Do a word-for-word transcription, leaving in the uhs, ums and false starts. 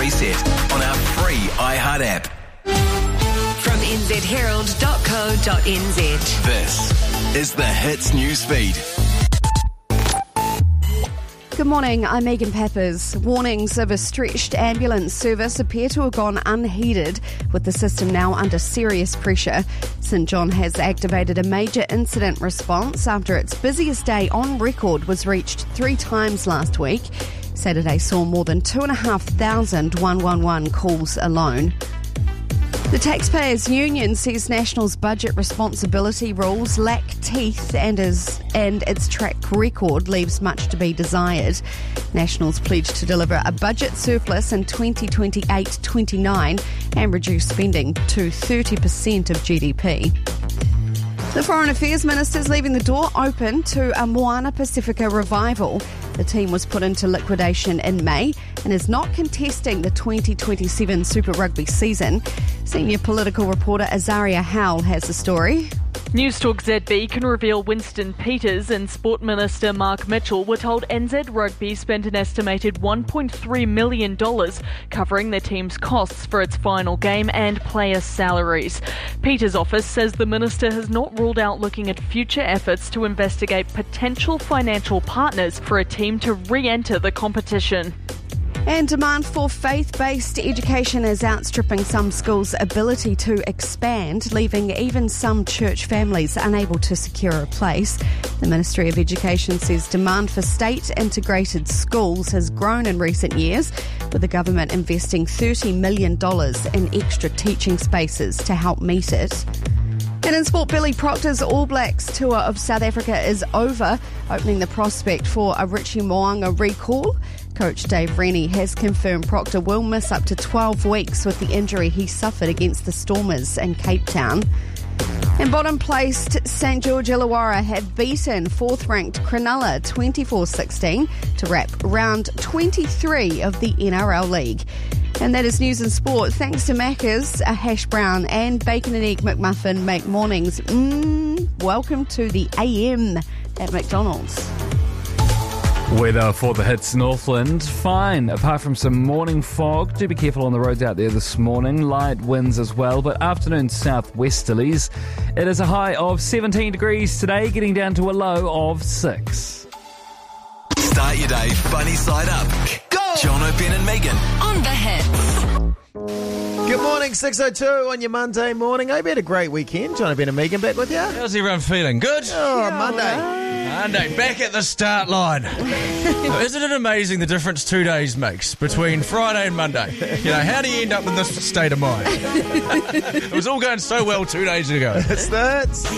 Reset on our free iHeart app. From n z herald dot co dot n z. This is the Hits Newsfeed. Good morning, I'm Megan Peppers. Warnings of a stretched ambulance service appear to have gone unheeded, with the system now under serious pressure. St John has activated a major incident response after its busiest day on record was reached three times last week. Saturday saw more than two thousand five hundred one one one calls alone. The Taxpayers Union says National's budget responsibility rules lack teeth and, is, and its track record leaves much to be desired. National's pledged to deliver a budget surplus in twenty twenty-eight twenty-nine and reduce spending to thirty percent of G D P. The Foreign Affairs Minister is leaving the door open to a Moana Pacifica revival. The team was put into liquidation in May and is not contesting the twenty twenty-seven Super Rugby season. Senior political reporter Azaria Howell has the story. Newstalk Z B can reveal Winston Peters and Sport Minister Mark Mitchell were told N Z Rugby spent an estimated one point three million dollars covering their team's costs for its final game and player salaries. Peters' office says the minister has not ruled out looking at future efforts to investigate potential financial partners for a team to re-enter the competition. And demand for faith-based education is outstripping some schools' ability to expand, leaving even some church families unable to secure a place. The Ministry of Education says demand for state-integrated schools has grown in recent years, with the government investing thirty million dollars in extra teaching spaces to help meet it. And in sport, Billy Proctor's All Blacks tour of South Africa is over, opening the prospect for a Richie Mo'unga recall. Coach Dave Rennie has confirmed Proctor will miss up to twelve weeks with the injury he suffered against the Stormers in Cape Town. And bottom-placed St George Illawarra have beaten fourth-ranked Cronulla twenty-four sixteen to wrap round twenty-three of the N R L League. And that is news and sport. Thanks to Macca's, a hash brown and bacon and egg McMuffin make mornings. Mmm, welcome to the A M at McDonald's. Weather for the Hits Northland, fine, apart from some morning fog. Do be careful on the roads out there this morning. Light winds as well, but afternoon southwesterlies. It is a high of seventeen degrees today, getting down to a low of six. Start your day funny side up. Go! Jono, Ben and Megan On the Hits. Good morning, six oh two on your Monday morning. I hope you had a great weekend. Jono, Ben and Megan back with you. How's everyone feeling? Good? Oh, Monday. Monday, back at the start line. Isn't it amazing the difference two days makes between Friday and Monday? You know, how do you end up in this state of mind? It was all going so well two days ago. It's the Hits.